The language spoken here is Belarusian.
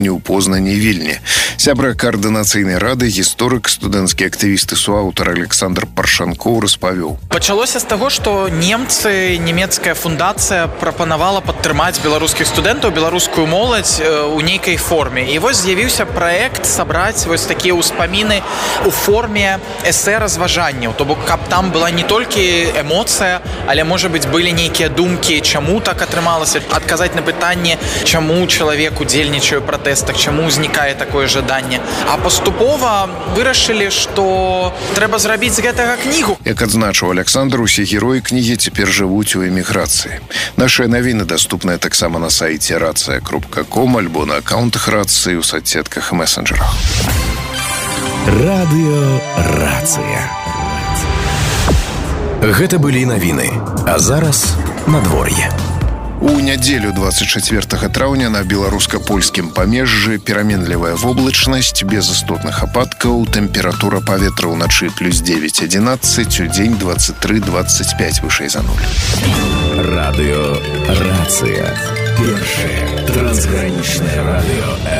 не ў Познані, Вільні. Сябра каардынацыйнай рады, гісторык, студэнцкі актывіст і суаўтар Александр Паршанкоў распавёў. Пачалося з таго, што нямецкая фундацыя прапанавала падтрымаць беларускіх студэнтаў, беларускую моладзь у нейкай форме. І вось з'явіўся праект сабраць вось такія ўспаміны у форме эсэ-разважанняў. То бок, каб там была не толькі эмоцыя, але, можа быць, былі нейкія думкі, чаму так атрымалася, адказаць на пытанне, чаму чалавек удзельнічае ў пратэстах, чаму ўзнікае такое жаданне. А паступова вырашылі, што трэба зрабіць з гэтага кнігу. Як адзначыў Александр, усе героі кнігі цяпер жывуць у эміграцыі. Нашыя навіны даступныя таксама на сайце racja.com альбо на аккаунтах рацыі ў соцсетках і месенджерах. Радыё Рацыя. Гэта былі навіны, а зараз надвор'е. У нядзелю 24 траўня на беларуска-польскім памежжы пераменлівая воблачнасць, без істотных ападкаў, тэмпература паветра ўначы +9-11, удзень 23-25 вышэй за 0. Радыё Рацыя. Першае трансгранічнае радыё